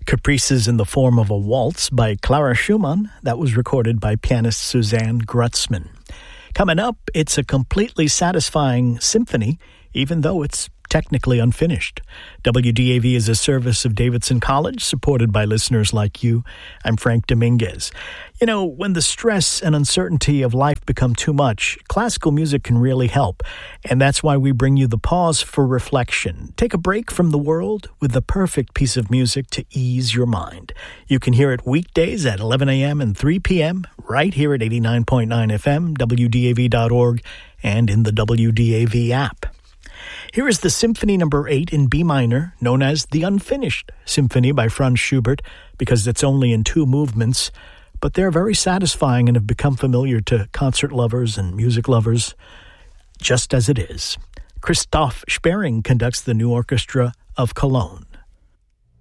Caprices in the Form of a Waltz by Clara Schumann. That was recorded by pianist Suzanne Grutzman. Coming up, it's a completely satisfying symphony, even though it's technically unfinished. WDAV is a service of Davidson College, supported by listeners like you. I'm Frank Dominguez. You know, when the stress and uncertainty of life become too much, classical music can really help. And that's why we bring you the pause for reflection. Take a break from the world with the perfect piece of music to ease your mind. You can hear it weekdays at 11 a.m. and 3 p.m. right here at 89.9 FM, WDAV.org, and in the WDAV app. Here is the Symphony No. 8 in B minor, known as the Unfinished Symphony by Franz Schubert, because it's only in 2 movements, but they're very satisfying and have become familiar to concert lovers and music lovers, just as it is. Christoph Sperring conducts the New Orchestra of Cologne.